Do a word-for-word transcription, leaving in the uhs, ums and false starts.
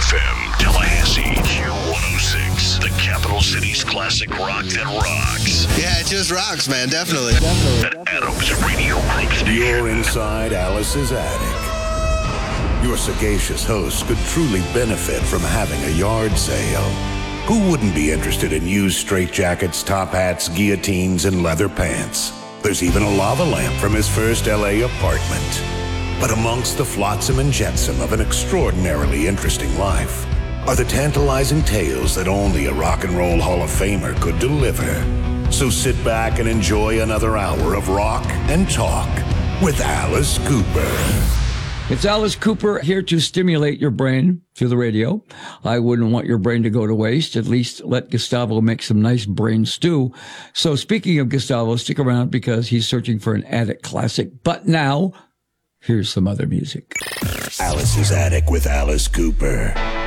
F M, Tallahassee, Q one oh six, the capital city's classic rock that rocks. Yeah, it just rocks, man, definitely. At Adams Radio Group Station. You're inside Alice's attic. Your sagacious host could truly benefit from having a yard sale. Who wouldn't be interested in used straitjackets, top hats, guillotines, and leather pants? There's even a lava lamp from his first L A apartment. But amongst the flotsam and jetsam of an extraordinarily interesting life are the tantalizing tales that only a rock and roll Hall of Famer could deliver. So sit back and enjoy another hour of rock and talk with Alice Cooper. It's Alice Cooper here to stimulate your brain through the radio. I wouldn't want your brain to go to waste. At least let Gustavo make some nice brain stew. So speaking of Gustavo, stick around because he's searching for an attic classic. But now, here's some other music. Alice's Attic with Alice Cooper.